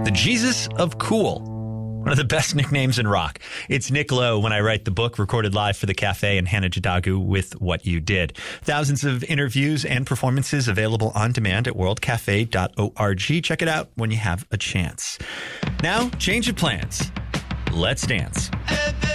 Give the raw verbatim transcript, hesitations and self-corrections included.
The Jesus of Cool. One of the best nicknames in rock. It's Nick Lowe, When I Write the Book, recorded live for the Cafe, and Hannah Jadagu with What You Did. Thousands of interviews and performances available on demand at world cafe dot org. Check it out when you have a chance. Now, change of plans. Let's dance.